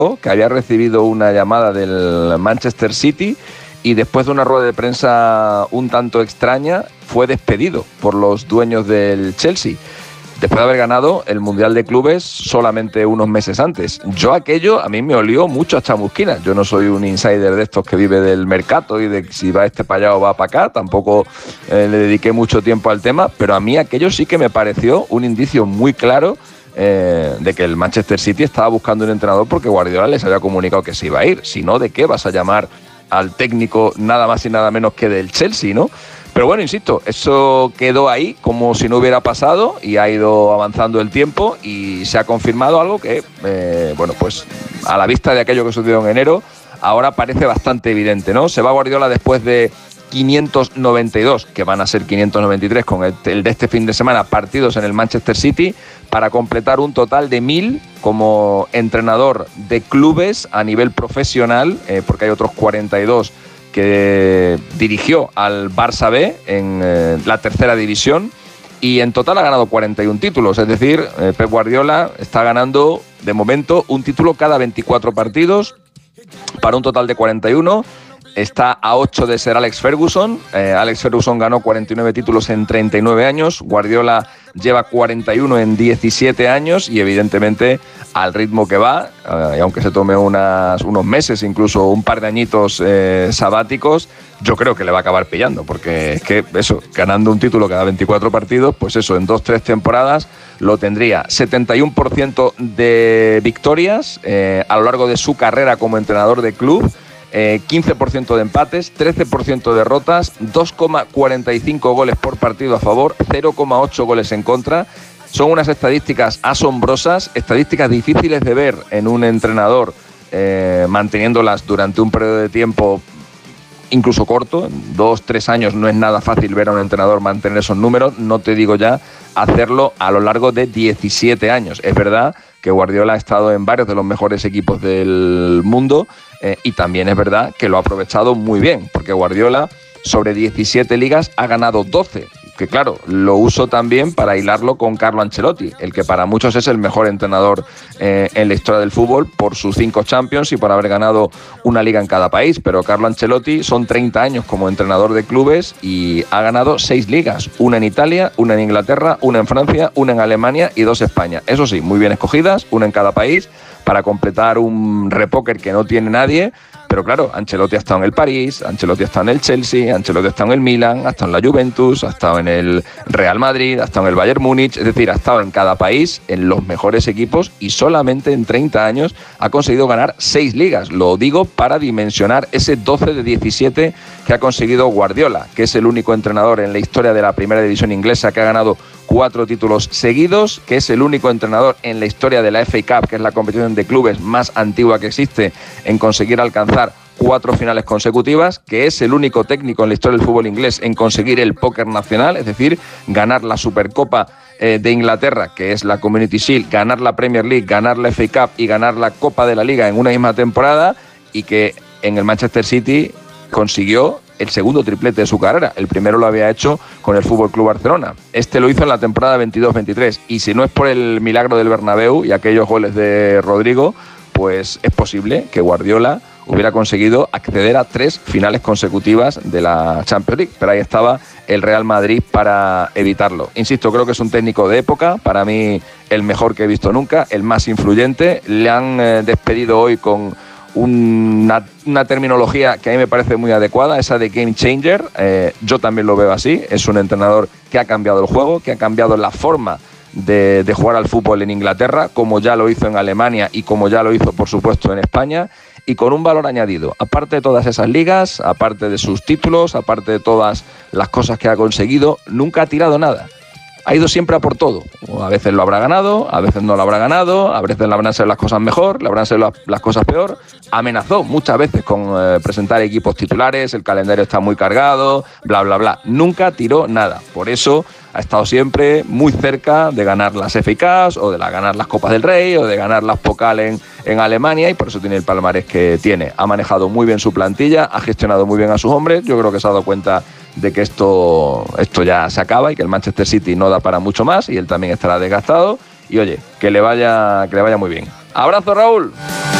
que había recibido una llamada del Manchester City y después de una rueda de prensa un tanto extraña fue despedido por los dueños del Chelsea, después de haber ganado el Mundial de Clubes solamente unos meses antes. Yo aquello a mí me olió mucho a chamusquina. Yo no soy un insider de estos que vive del mercado y de si va este para allá o va para acá. Tampoco le dediqué mucho tiempo al tema, pero a mí aquello sí que me pareció un indicio muy claro de que el Manchester City estaba buscando un entrenador porque Guardiola les había comunicado que se iba a ir. Si no, ¿de qué vas a llamar al técnico nada más y nada menos que del Chelsea, ¿no? Pero bueno, insisto, eso quedó ahí como si no hubiera pasado y ha ido avanzando el tiempo y se ha confirmado algo que, bueno, pues a la vista de aquello que sucedió en enero, ahora parece bastante evidente, ¿no? Se va Guardiola después de 592, que van a ser 593 con el de este fin de semana, partidos en el Manchester City, para completar un total de 1000 como entrenador de clubes a nivel profesional, porque hay otros 42 que dirigió al Barça B en la tercera división y en total ha ganado 41 títulos, es decir, Pep Guardiola está ganando de momento un título cada 24 partidos para un total de 41. Está a 8 de ser Alex Ferguson. Alex Ferguson ganó 49 títulos en 39 años. Guardiola lleva 41 en 17 años y evidentemente al ritmo que va, y aunque se tome unos meses, incluso un par de añitos sabáticos, yo creo que le va a acabar pillando, porque es que eso, ganando un título cada 24 partidos, pues eso, en 2-3 temporadas lo tendría. 71% de victorias a lo largo de su carrera como entrenador de club, 15% de empates, 13% de derrotas, 2,45 goles por partido a favor, 0,8 goles en contra. Son unas estadísticas asombrosas, estadísticas difíciles de ver en un entrenador, manteniéndolas durante un periodo de tiempo incluso corto. 2-3 años no es nada fácil ver a un entrenador mantener esos números, no te digo ya hacerlo a lo largo de 17 años. Es verdad que Guardiola ha estado en varios de los mejores equipos del mundo, y también es verdad que lo ha aprovechado muy bien, porque Guardiola sobre 17 ligas ha ganado 12, que claro, lo uso también para hilarlo con Carlo Ancelotti, el que para muchos es el mejor entrenador en la historia del fútbol por sus 5 Champions y por haber ganado una liga en cada país, pero Carlo Ancelotti son 30 años como entrenador de clubes y ha ganado 6 ligas, una en Italia, una en Inglaterra, una en Francia, una en Alemania y 2 en España. Eso sí, muy bien escogidas, una en cada país, para completar un repóquer que no tiene nadie. Pero claro, Ancelotti ha estado en el París, Ancelotti ha estado en el Chelsea, Ancelotti ha estado en el Milan, ha estado en la Juventus, ha estado en el Real Madrid, ha estado en el Bayern Múnich, es decir, ha estado en cada país, en los mejores equipos, y solamente en 30 años ha conseguido ganar 6 ligas. Lo digo para dimensionar ese 12 de 17 que ha conseguido Guardiola, que es el único entrenador en la historia de la primera división inglesa que ha ganado 4 títulos seguidos, que es el único entrenador en la historia de la FA Cup, que es la competición de clubes más antigua que existe, en conseguir alcanzar 4 finales consecutivas, que es el único técnico en la historia del fútbol inglés en conseguir el póker nacional, es decir, ganar la Supercopa de Inglaterra, que es la Community Shield, ganar la Premier League, ganar la FA Cup y ganar la Copa de la Liga en una misma temporada, y que en el Manchester City consiguió el segundo triplete de su carrera. El primero lo había hecho con el FC Barcelona. Este lo hizo en la temporada 22-23. Y si no es por el milagro del Bernabéu y aquellos goles de Rodrigo, pues es posible que Guardiola hubiera conseguido acceder a 3 finales consecutivas de la Champions League. Pero ahí estaba el Real Madrid para evitarlo. Insisto, creo que es un técnico de época. Para mí, el mejor que he visto nunca, el más influyente. Le han despedido hoy con una terminología que a mí me parece muy adecuada, esa de game changer. Yo también lo veo así. Es un entrenador que ha cambiado el juego, que ha cambiado la forma de jugar al fútbol en Inglaterra, como ya lo hizo en Alemania y como ya lo hizo, por supuesto, en España, y con un valor añadido. Aparte de todas esas ligas, aparte de sus títulos, aparte de todas las cosas que ha conseguido, nunca ha tirado nada. Ha ido siempre a por todo. A veces lo habrá ganado, a veces no lo habrá ganado, a veces le habrán sido las cosas mejor, le habrán sido las cosas peor. Amenazó muchas veces con presentar equipos titulares, el calendario está muy cargado, bla, bla, bla. Nunca tiró nada. Por eso ha estado siempre muy cerca de ganar las FA Cups o de ganar las Copas del Rey o de ganar las Pokal en Alemania, y por eso tiene el palmarés que tiene. Ha manejado muy bien su plantilla, ha gestionado muy bien a sus hombres. Yo creo que se ha dado cuenta de que esto ya se acaba y que el Manchester City no da para mucho más y él también estará desgastado. Y oye, que le vaya muy bien. ¡Abrazo, Raúl!